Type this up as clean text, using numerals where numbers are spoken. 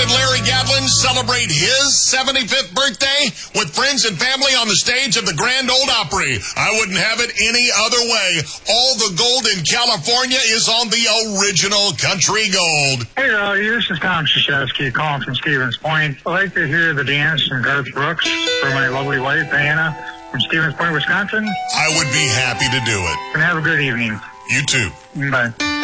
Would Larry Gatlin celebrate his 75th birthday with friends and family on the stage of the Grand Ole Opry? I wouldn't have it any other way. All the gold in California is on the original Country Gold. Hey, this is Tom Krzyzewski calling from Stevens Point. I'd like to hear the dance from Garth Brooks for my lovely wife, Anna, from Stevens Point, Wisconsin. I would be happy to do it. And have a good evening. You too. Bye.